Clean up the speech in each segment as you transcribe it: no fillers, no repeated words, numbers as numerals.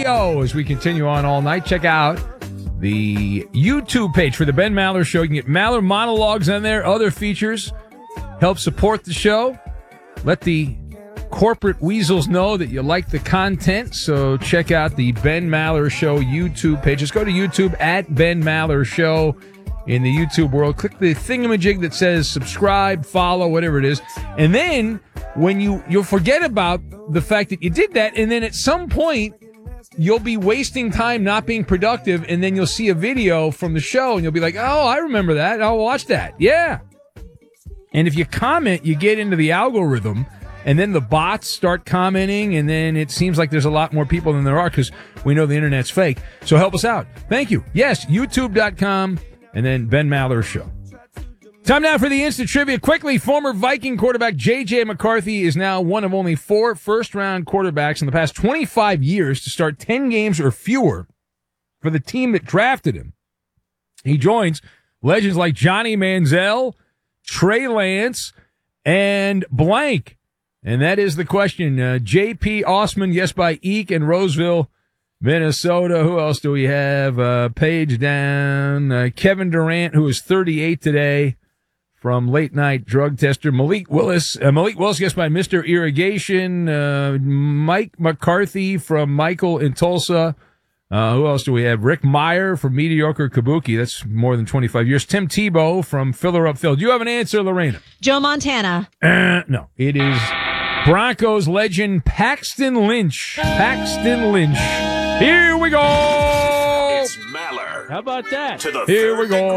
radio as we continue on all night. Check out the YouTube page for the Ben Maller Show. You can get Maller monologues on there, other features. Help support the show. Let the corporate weasels know that you like the content. So check out the Ben Maller Show YouTube page. Just go to YouTube at Ben Maller Show in the YouTube world. Click the thingamajig that says subscribe, follow, whatever it is. And then when you'll forget about the fact that you did that, and then at some point you'll be wasting time not being productive, and then you'll see a video from the show and you'll be like, oh, I remember that. I'll watch that. Yeah. And if you comment, you get into the algorithm, and then the bots start commenting, and then it seems like there's a lot more people than there are because we know the internet's fake. So help us out. Thank you. Yes, youtube.com, and then Ben Maller Show. Time now for the instant trivia. Quickly, former Viking quarterback J.J. McCarthy is now one of only 4 first-round quarterbacks in the past 25 years to start 10 games or fewer for the team that drafted him. He joins legends like Johnny Manziel, Trey Lance, and blank. And that is the question. J.P. Osman, yes, by Eek in Roseville, Minnesota. Who else do we have? Page down. Kevin Durant, who is 38 today, from late night drug tester. Malik Willis, yes, by Mr. Irrigation. Mike McCarthy from Michael in Tulsa. Who else do we have? Rick Meyer from Mediocre Kabuki. That's more than 25 years. Tim Tebow from Filler Up Phil. Do you have an answer, Lorena? Joe Montana. No. It is Broncos legend Paxton Lynch. Paxton Lynch. Here we go. It's Maller. How about that? To the Here we go.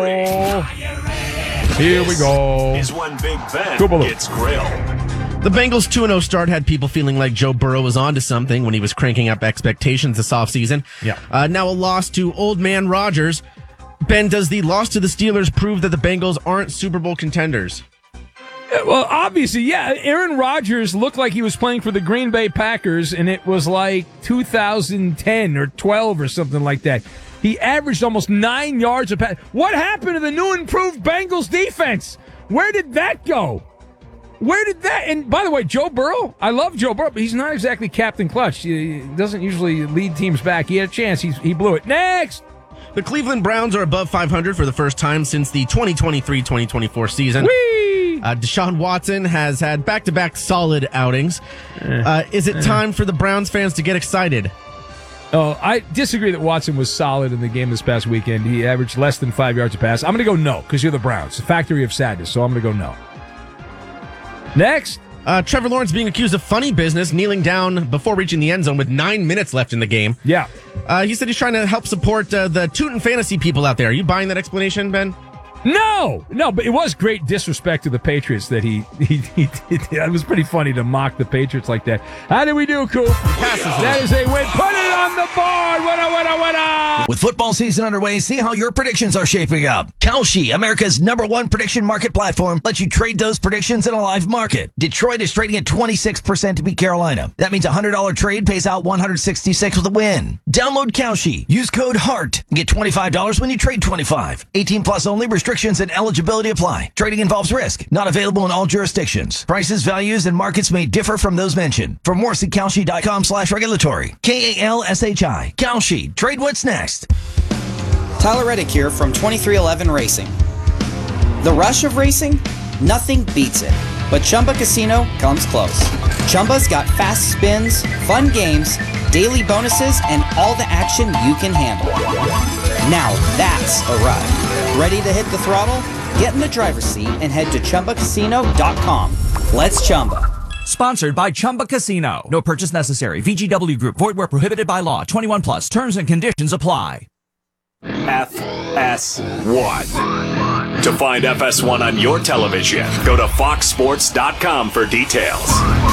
Here we go. Is when Big Ben Go below. gets grilled. The Bengals' 2-0 start had people feeling like Joe Burrow was onto something when he was cranking up expectations this offseason. Yeah. Now a loss to Old Man Rodgers. Ben, does the loss to the Steelers prove that the Bengals aren't Super Bowl contenders? Well, obviously, yeah. Aaron Rodgers looked like he was playing for the Green Bay Packers, and it was like 2010 or 12 or something like that. He averaged almost 9 yards a pass. What happened to the new improved Bengals defense? Where did that go? Where did that? And by the way, Joe Burrow, I love Joe Burrow, but he's not exactly Captain Clutch. He doesn't usually lead teams back. He had a chance. He blew it. Next! The Cleveland Browns are above 500 for the first time since the 2023-2024 season. Whee! Deshaun Watson has had back-to-back solid outings. Is it time for the Browns fans to get excited? Oh, I disagree that Watson was solid in the game this past weekend. He averaged less than 5 yards a pass. I'm going to go no, because you're the Browns. The factory of sadness, so I'm going to go no. Next. Trevor Lawrence being accused of funny business, kneeling down before reaching the end zone with 9 minutes left in the game. Yeah. He said he's trying to help support the Tootin' Fantasy people out there. Are you buying that explanation, Ben? No, but it was great disrespect to the Patriots that he did. It was pretty funny to mock the Patriots like that. How did we do, Coop? That is a win. Put it on the board. Winner. With football season underway, see how your predictions are shaping up. Kalshi, America's #1 prediction market platform, lets you trade those predictions in a live market. Detroit is trading at 26% to beat Carolina. That means a $100 trade pays out $166 with a win. Download Kalshi. Use code HEART and get $25 when you trade $25. 18 plus only. Restrictions and eligibility apply. Trading involves risk. Not available in all jurisdictions. Prices, values, and markets may differ from those mentioned. For more, see Kalshi.com/regulatory. KALSHI. Kalshi. Trade what's next. Tyler Reddick here from 2311 Racing. The rush of racing? Nothing beats it. But Chumba Casino comes close. Chumba's got fast spins, fun games, daily bonuses, and all the action you can handle. Now that's a ride. Ready to hit the throttle? Get in the driver's seat and head to ChumbaCasino.com. Let's Chumba. Sponsored by Chumba Casino. No purchase necessary. VGW Group. Void where prohibited by law. 21 plus. Terms and conditions apply. FS1. To find FS1 on your television, go to foxsports.com for details.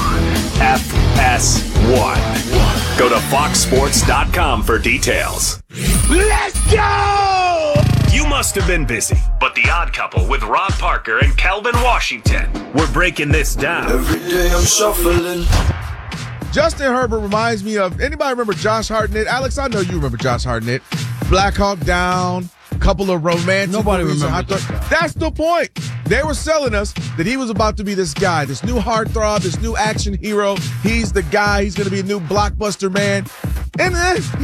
FS1. Go to foxsports.com for details. Let's go! You must have been busy, but The Odd Couple with Rob Parker and Calvin Washington, we're breaking this down. Every day I'm shuffling. Justin Herbert reminds me of, anybody remember Josh Hartnett? Alex, I know you remember Josh Hartnett. Black Hawk Down, a couple of romantic. Nobody movies. remembers. That's the point. They were selling us that he was about to be this guy, this new heartthrob, this new action hero. He's the guy. He's going to be a new blockbuster man. And then